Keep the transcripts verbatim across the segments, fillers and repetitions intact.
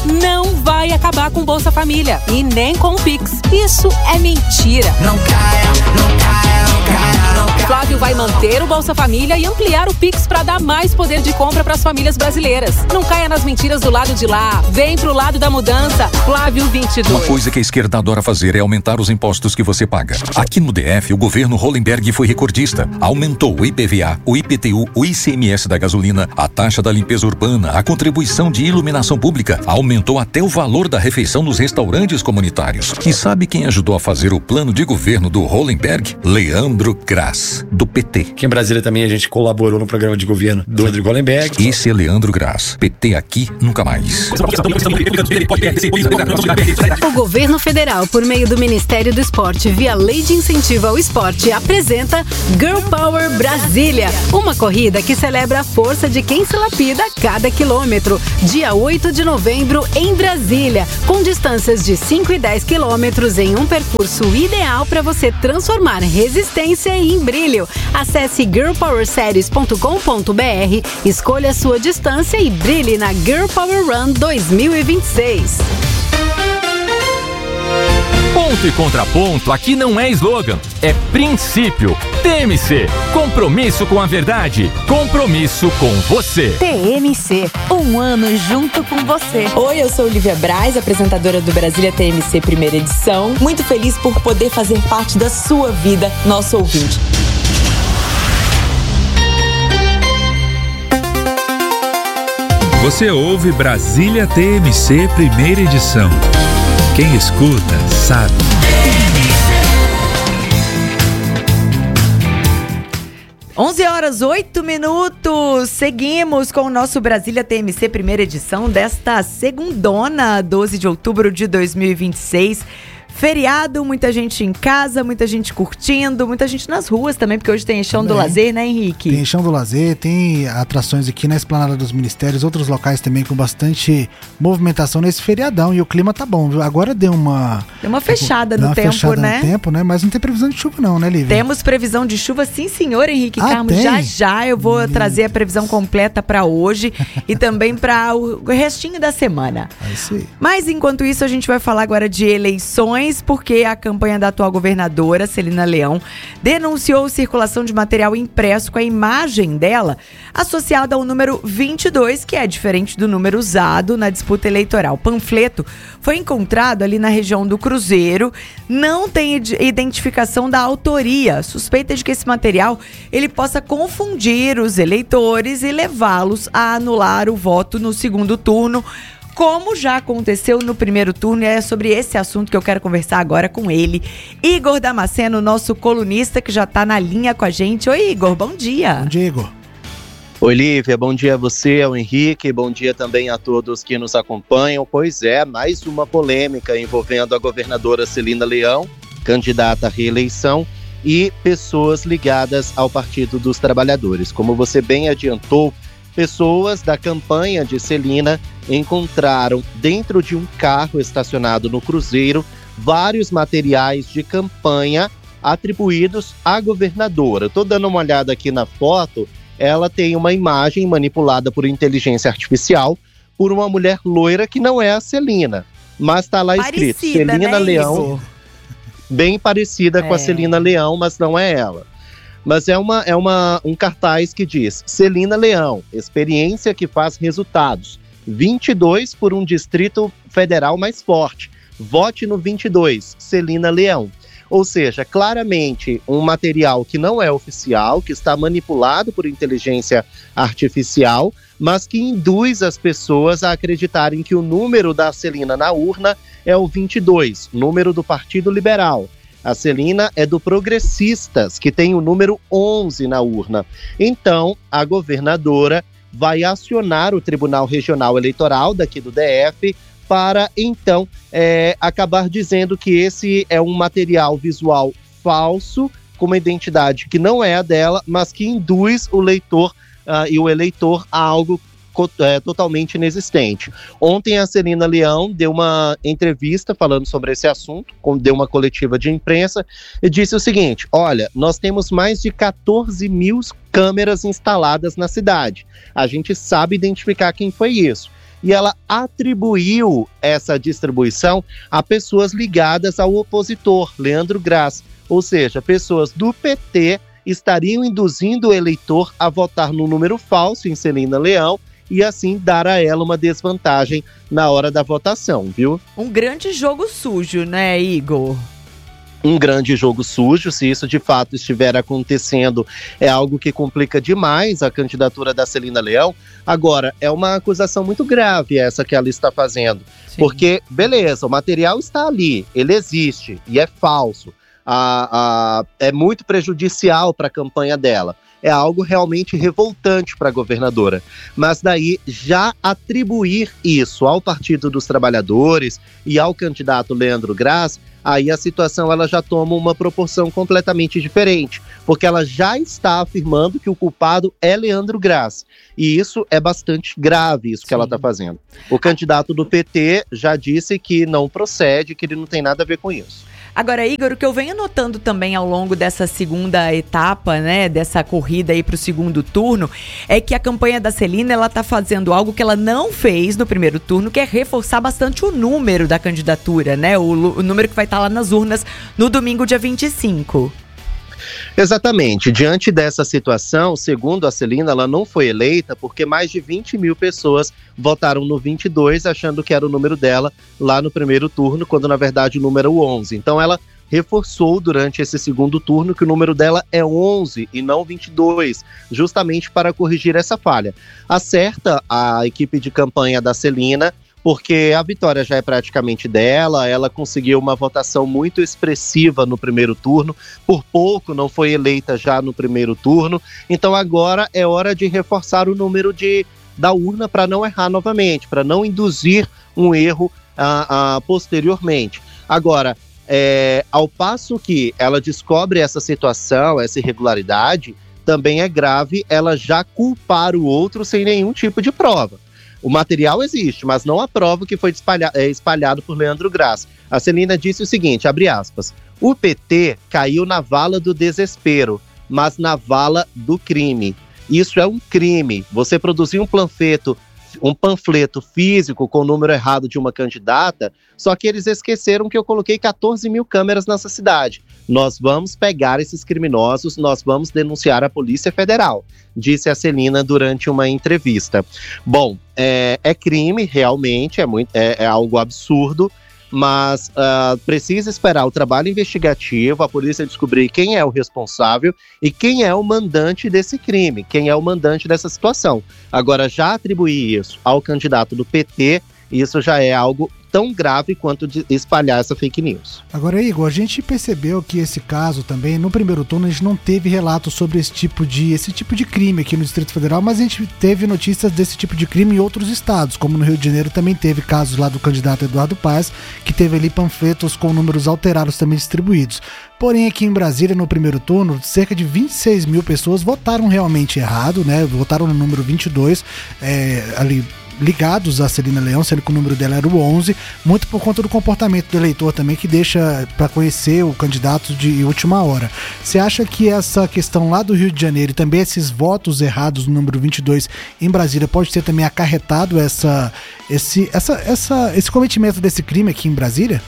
não vai acabar com Bolsa Família e nem com o Pix. Isso é mentira. Não caia, não caia, não caia, não caia. Flávio vai manter o Bolsa Família e ampliar o Pix para dar mais poder de compra para as famílias brasileiras. Não caia nas mentiras do lado de lá. Vem pro lado da mudança. Flávio vinte e dois. Uma coisa que a esquerda adora fazer é aumentar os impostos que você paga. Aqui no D F, o governo Hollenberg foi recordista. Aumentou o I P V A, o I P T U, o I C M S da gasolina, a taxa da limpeza urbana, a contribuição de iluminação pública. Aumentou até o valor da refeição nos restaurantes comunitários. E sabe quem ajudou a fazer o plano de governo do Hollenberg? Leandro Grass, do P T. Aqui em Brasília também a gente colaborou no programa de governo do Rodrigo Hollenberg. Esse é Leandro Grass. P T aqui, nunca mais. O governo federal, por meio do Ministério do Esporte, via Lei de Incentivo ao Esporte, apresenta Girl Power Brasília, uma corrida que celebra a força de quem se lapida a cada quilômetro. Dia oito de novembro, em Brasília, com distâncias de cinco e dez quilômetros em um percurso ideal para você transformar resistência em brilho. Acesse girl power series ponto com ponto b r, escolha a sua distância e brilhe na Girl Power Run dois mil e vinte e seis. Ponto e contraponto aqui não é slogan, é princípio. T M C, compromisso com a verdade, compromisso com você. T M C, um ano junto com você. Oi, eu sou Olivia Braz, apresentadora do Brasília T M C primeira edição. Muito feliz por poder fazer parte da sua vida, nosso ouvinte. Você ouve Brasília T M C primeira edição. Quem escuta, sabe. onze horas, oito minutos. Seguimos com o nosso Brasília T M C primeira edição desta segundona, doze de outubro de dois mil e vinte e seis. Feriado, muita gente em casa, muita gente curtindo, muita gente nas ruas também, porque hoje tem Chão do Lazer, né, Henrique? Tem Chão do Lazer, tem atrações aqui na Esplanada dos Ministérios, outros locais também com bastante movimentação nesse feriadão, e o clima tá bom, viu? Agora deu uma... Deu uma fechada deu no uma tempo, fechada né? no tempo, né? Mas não tem previsão de chuva não, né, Lívia? Temos previsão de chuva, sim, senhor, Henrique ah, Carmo. Tem? Já, já eu vou Sim. trazer a previsão completa para hoje e também para o restinho da semana. É isso aí. Mas, enquanto isso, a gente vai falar agora de eleições, porque a campanha da atual governadora, Celina Leão, denunciou circulação de material impresso com a imagem dela associada ao número vinte e dois, que é diferente do número usado na disputa eleitoral. O panfleto foi encontrado ali na região do Cruzeiro, não tem identificação da autoria. Suspeita de que esse material ele possa confundir os eleitores e levá-los a anular o voto no segundo turno, como já aconteceu no primeiro turno. E é sobre esse assunto que eu quero conversar agora com ele, Igor Damasceno, nosso colunista, que já está na linha com a gente. Oi, Igor, bom dia. Bom dia, Igor. Oi, Lívia, bom dia a você, ao Henrique, bom dia também a todos que nos acompanham. Pois é, mais uma polêmica envolvendo a governadora Celina Leão, candidata à reeleição, e pessoas ligadas ao Partido dos Trabalhadores. Como você bem adiantou, pessoas da campanha de Celina encontraram dentro de um carro estacionado no Cruzeiro vários materiais de campanha atribuídos à governadora. Estou dando uma olhada aqui na foto, ela tem uma imagem manipulada por inteligência artificial por uma mulher loira que não é a Celina, mas está lá escrito parecida, Celina né, Leão, isso? Bem parecida é. com a Celina Leão, mas não é ela. Mas é, uma, é uma, um cartaz que diz: Celina Leão, experiência que faz resultados. vinte e dois por um distrito federal mais forte. Vote no vinte e dois, Celina Leão. Ou seja, claramente um material que não é oficial, que está manipulado por inteligência artificial, mas que induz as pessoas a acreditarem que o número da Celina na urna é o vinte e dois, número do Partido Liberal. A Celina é do Progressistas, que tem o número onze na urna. Então, a governadora vai acionar o Tribunal Regional Eleitoral daqui do D F para, então, é, acabar dizendo que esse é um material visual falso, com uma identidade que não é a dela, mas que induz o leitor uh, e o eleitor a algo É, totalmente inexistente. Ontem a Celina Leão deu uma entrevista falando sobre esse assunto, deu uma coletiva de imprensa e disse o seguinte: olha, nós temos mais de quatorze mil câmeras instaladas na cidade. A gente sabe identificar quem foi isso. e ela atribuiu essa distribuição a pessoas ligadas ao opositor, Leandro Graça. Ou seja, pessoas do P T estariam induzindo o eleitor a votar no número falso em Celina Leão e assim dar a ela uma desvantagem na hora da votação, viu? Um grande jogo sujo, né, Igor? Um grande jogo sujo, se isso de fato estiver acontecendo, é algo que complica demais a candidatura da Celina Leão. Agora, é uma acusação muito grave essa que ela está fazendo. Sim. Porque, beleza, o material está ali, ele existe e é falso. A, a, é muito prejudicial para a campanha dela. É algo realmente revoltante para a governadora. Mas daí, já atribuir isso ao Partido dos Trabalhadores e ao candidato Leandro Graça, aí a situação ela já toma uma proporção completamente diferente, porque ela já está afirmando que o culpado é Leandro Graça. E isso é bastante grave, isso Sim. que ela está fazendo. O candidato do P T já disse que não procede, que ele não tem nada a ver com isso. Agora, Igor, o que eu venho notando também ao longo dessa segunda etapa, né, dessa corrida aí para o segundo turno, é que a campanha da Celina, ela tá fazendo algo que ela não fez no primeiro turno, que é reforçar bastante o número da candidatura, né, o, o número que vai estar lá nas urnas no domingo, dia vinte e cinco. Exatamente. Diante dessa situação, segundo a Celina, ela não foi eleita porque mais de vinte mil pessoas votaram no vinte e dois, achando que era o número dela lá no primeiro turno, quando na verdade o número é o onze. Então ela reforçou durante esse segundo turno que o número dela é onze e não vinte e dois, justamente para corrigir essa falha. Acerta a equipe de campanha da Celina, porque a vitória já é praticamente dela, ela conseguiu uma votação muito expressiva no primeiro turno, por pouco não foi eleita já no primeiro turno, então agora é hora de reforçar o número de, da urna para não errar novamente, para não induzir um erro uh, uh, posteriormente. Agora, é, ao passo que ela descobre essa situação, essa irregularidade, também é grave ela já culpar o outro sem nenhum tipo de prova. O material existe, mas não a prova que foi espalha- é, espalhado por Leandro Graça. A Celina disse o seguinte, abre aspas, o P T caiu na vala do desespero, mas na vala do crime. Isso é um crime. Você produzir um panfleto, um panfleto físico com o número errado de uma candidata, só que eles esqueceram que eu coloquei catorze mil câmeras nessa cidade. Nós vamos pegar esses criminosos, nós vamos denunciar a Polícia Federal, disse a Celina durante uma entrevista. Bom, é, é crime, realmente, é, muito, é, é algo absurdo, mas uh, precisa esperar o trabalho investigativo, a polícia descobrir quem é o responsável e quem é o mandante desse crime, quem é o mandante dessa situação. Agora, já atribuir isso ao candidato do P T, isso já é algo tão grave quanto de espalhar essa fake news. Agora, Igor, a gente percebeu que esse caso também, no primeiro turno, a gente não teve relatos sobre esse tipo de, esse tipo de crime aqui no Distrito Federal, mas a gente teve notícias desse tipo de crime em outros estados, como no Rio de Janeiro também teve casos lá do candidato Eduardo Paes, que teve ali panfletos com números alterados também distribuídos. Porém, aqui em Brasília, no primeiro turno, cerca de vinte e seis mil pessoas votaram realmente errado, né? Votaram no número vinte e dois, é, ali ligados a Celina Leão, sendo que o número dela era o onze, muito por conta do comportamento do eleitor também, que deixa para conhecer o candidato de última hora. Você acha que essa questão lá do Rio de Janeiro e também esses votos errados no número vinte e dois em Brasília pode ter também acarretado essa, esse, essa, essa, esse cometimento desse crime aqui em Brasília?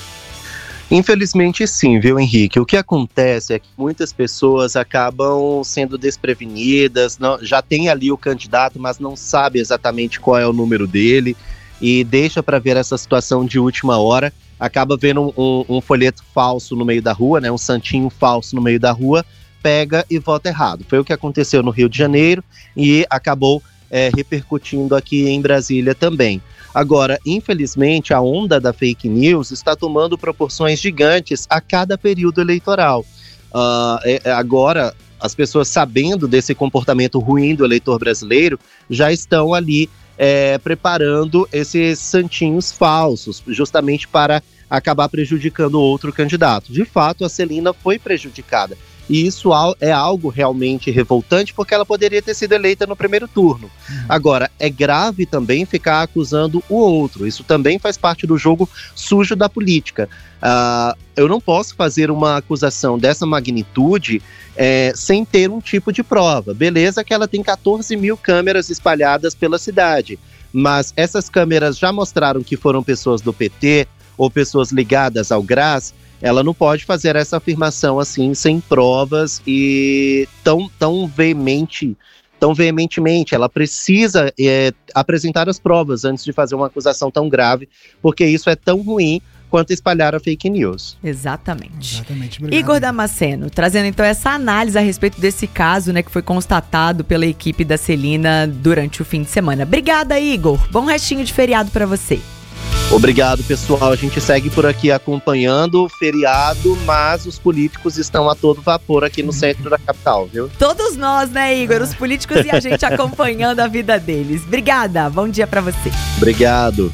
Infelizmente sim, viu, Henrique? O que acontece é que muitas pessoas acabam sendo desprevenidas, não, já tem ali o candidato, mas não sabe exatamente qual é o número dele e deixa para ver essa situação de última hora, acaba vendo um, um, um folheto falso no meio da rua, né, um santinho falso no meio da rua, pega e vota errado. Foi o que aconteceu no Rio de Janeiro e acabou é, repercutindo aqui em Brasília também. Agora, infelizmente, a onda da fake news está tomando proporções gigantes a cada período eleitoral. Uh, é, agora, as pessoas, sabendo desse comportamento ruim do eleitor brasileiro, já estão ali é, preparando esses santinhos falsos, justamente para acabar prejudicando outro candidato. De fato, a Celina foi prejudicada. E isso é algo realmente revoltante, porque ela poderia ter sido eleita no primeiro turno. Uhum. Agora, é grave também ficar acusando o outro. Isso também faz parte do jogo sujo da política. Uh, eu não posso fazer uma acusação dessa magnitude é, sem ter um tipo de prova. Beleza que ela tem catorze mil câmeras espalhadas pela cidade. mas essas câmeras já mostraram que foram pessoas do P T ou pessoas ligadas ao Graz, ela não pode fazer essa afirmação assim, sem provas e tão, tão veemente, tão veementemente. Ela precisa é, apresentar as provas antes de fazer uma acusação tão grave, porque isso é tão ruim quanto espalhar a fake news. Exatamente. Exatamente. Obrigado. Igor Damasceno, trazendo então essa análise a respeito desse caso, né, que foi constatado pela equipe da Celina durante o fim de semana. Obrigada, Igor. Bom restinho de feriado para você. Obrigado, pessoal. A gente segue por aqui acompanhando o feriado, mas os políticos estão a todo vapor aqui no centro da capital, viu? Todos nós, né, Igor? Os políticos e a gente acompanhando a vida deles. Obrigada. Bom dia para você. Obrigado.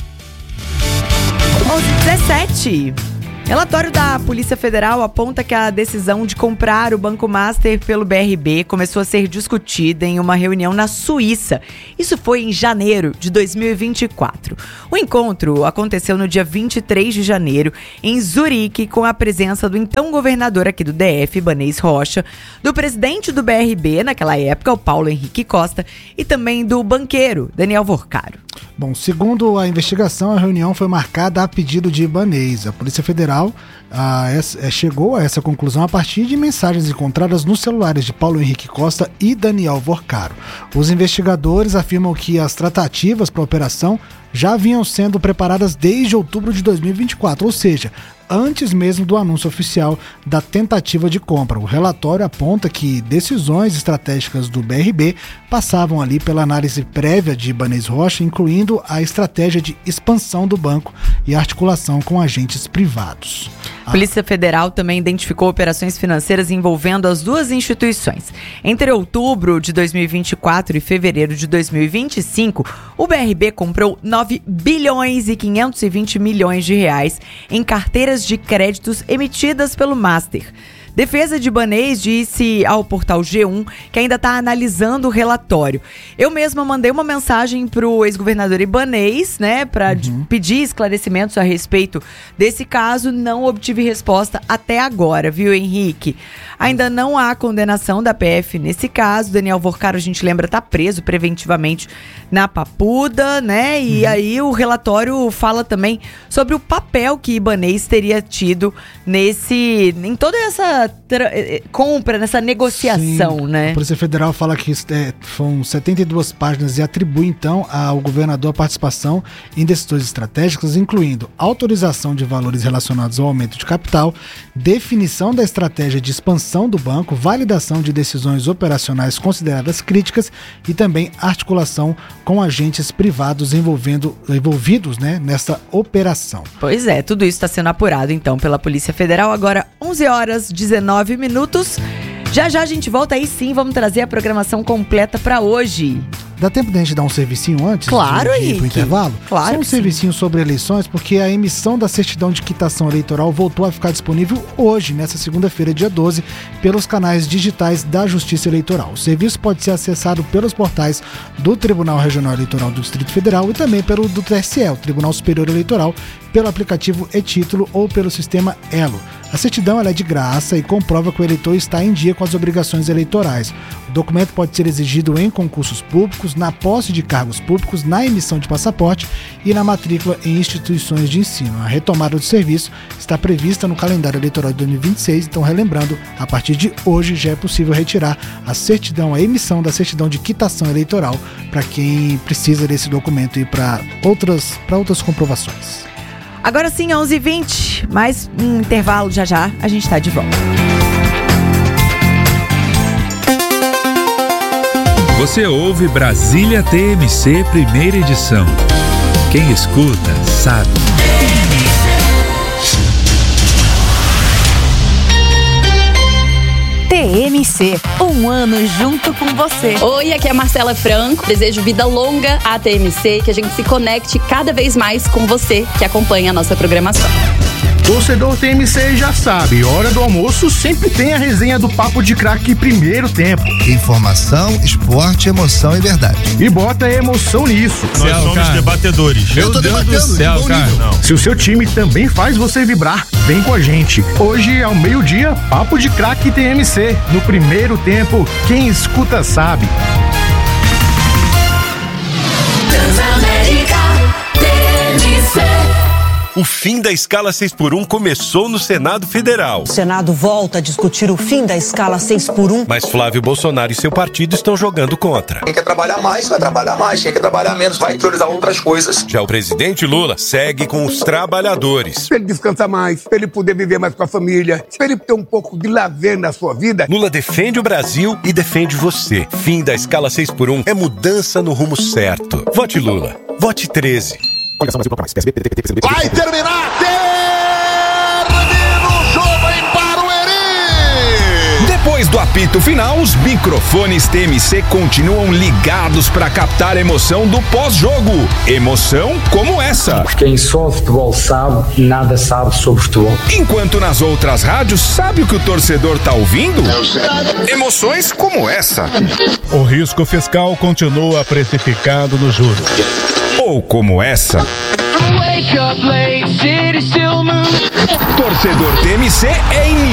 onze e dezessete. Relatório da Polícia Federal aponta que a decisão de comprar o Banco Master pelo B R B começou a ser discutida em uma reunião na Suíça. Isso foi em janeiro de dois mil e vinte e quatro. O encontro aconteceu no dia vinte e três de janeiro, em Zurique, com a presença do então governador aqui do D F, Ibanez Rocha, do presidente do B R B, naquela época, o Paulo Henrique Costa, e também do banqueiro, Daniel Vorcaro. Bom, segundo a investigação, a reunião foi marcada a pedido de Ibanez. A Polícia Federal ah, essa, chegou a essa conclusão a partir de mensagens encontradas nos celulares de Paulo Henrique Costa e Daniel Vorcaro. Os investigadores afirmam que as tratativas para a operação já vinham sendo preparadas desde outubro de dois mil e vinte e quatro, ou seja, antes mesmo do anúncio oficial da tentativa de compra. O relatório aponta que decisões estratégicas do B R B passavam ali pela análise prévia de Ibanez Rocha, incluindo a estratégia de expansão do banco e articulação com agentes privados. A Polícia Federal também identificou operações financeiras envolvendo as duas instituições. Entre outubro de dois mil e vinte e quatro e fevereiro de dois mil e vinte e cinco, o B R B comprou nove bilhões e quinhentos e vinte milhões de reais em carteiras de créditos emitidas pelo Master. Defesa de Ibanez disse ao portal G um que ainda está analisando o relatório. Eu mesma mandei uma mensagem para o ex-governador Ibanez, né, para uhum. pedir esclarecimentos a respeito desse caso. Não obtive resposta até agora, viu, Henrique? Ainda não há condenação da P F nesse caso. Daniel Vorcaro, a gente lembra, está preso preventivamente na Papuda, né? E uhum. aí o relatório fala também sobre o papel que Ibanez teria tido nesse, em toda essa tra- compra, nessa negociação, Sim. né? A Polícia Federal fala que é, foram setenta e duas páginas e atribui então ao governador a participação em decisões estratégicas, incluindo autorização de valores relacionados ao aumento de capital, definição da estratégia de expansão do banco, validação de decisões operacionais consideradas críticas e também articulação com agentes privados envolvendo, envolvidos, né, nessa operação. Pois é, tudo isso está sendo apurado então pela Polícia Federal. Agora onze horas e dezenove minutos. Já já a gente volta aí sim, vamos trazer a programação completa para hoje. Dá tempo de a gente dar um servicinho antes? Claro, de ir pro intervalo? Claro. Só um servicinho sobre eleições, porque a emissão da certidão de quitação eleitoral voltou a ficar disponível hoje, nessa segunda-feira, dia doze, pelos canais digitais da Justiça Eleitoral. O serviço pode ser acessado pelos portais do Tribunal Regional Eleitoral do Distrito Federal e também pelo do T S E, o Tribunal Superior Eleitoral, pelo aplicativo e-Título ou pelo sistema Elo. A certidão ela é de graça e comprova que o eleitor está em dia com as obrigações eleitorais. O documento pode ser exigido em concursos públicos, na posse de cargos públicos, na emissão de passaporte e na matrícula em instituições de ensino. A retomada do serviço está prevista no calendário eleitoral de dois mil e vinte e seis, então relembrando, a partir de hoje já é possível retirar a certidão, a emissão da certidão de quitação eleitoral para quem precisa desse documento e para outras, para outras comprovações. Agora sim, onze e vinte, mais um intervalo, já já a gente está de volta. Você ouve Brasília T M C, primeira edição. Quem escuta, sabe. T M C, um ano junto com você. Oi, aqui é a Marcela Franco. Desejo vida longa à T M C, que a gente se conecte cada vez mais com você que acompanha a nossa programação. Torcedor T M C já sabe, hora do almoço sempre tem a resenha do Papo de Craque Primeiro Tempo. Informação, esporte, emoção e verdade. E bota emoção nisso. Nós Céu, somos cara. debatedores. Meu Deus Deus do céu, cara. Não. Se o seu time também faz você vibrar, vem com a gente. Hoje, ao meio-dia, Papo de Craque T M C. No Primeiro Tempo, quem escuta sabe. Transamérica. O fim da escala seis por um começou no Senado Federal. O Senado volta a discutir o fim da escala seis por um. Mas Flávio Bolsonaro e seu partido estão jogando contra. Quem quer trabalhar mais, vai trabalhar mais. Quem quer trabalhar menos, vai priorizar outras coisas. Já o presidente Lula segue com os trabalhadores. Pra ele descansar mais, pra ele poder viver mais com a família, pra ele ter um pouco de lazer na sua vida. Lula defende o Brasil e defende você. Fim da escala seis por um é mudança no rumo certo. Vote Lula. Vote treze. Coligação Brasil P S B, P T, P T, P C B. Vai terminar! Termina o jogo em Barueri! Depois do apito final, os microfones T M C continuam ligados para captar a emoção do pós-jogo. Emoção como essa. Quem só futebol sabe, nada sabe sobre futebol. Enquanto nas outras rádios, sabe o que o torcedor tá ouvindo? Emoções como essa. O risco fiscal continua precificado no juro. Ou como essa. Torcedor T M C é em